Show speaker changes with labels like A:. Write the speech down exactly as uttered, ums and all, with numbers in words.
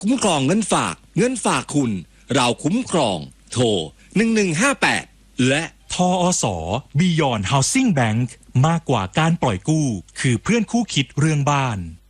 A: คุ้มครองเงินฝากเงินฝากคุณเราคุ้มครองโทรหนึ่งหนึ่งห้าแปดและ
B: ทอส Beyond Housing Bank มากกว่าการปล่อยกู้คือเพื่อนคู่คิดเรื่องบ้าน